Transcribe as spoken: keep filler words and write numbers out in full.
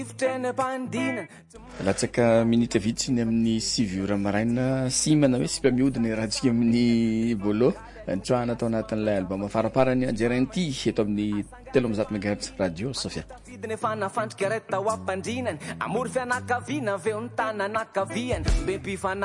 latsaka minitra vitsiny amin'ny sivy ora maraina simana hoe sipy mihodina rahantsika amin'ny bolo nitsoahana atao anatin'ilay album faraparany Jerenty eto amin'ny telo amby zato megahertz radio Sofia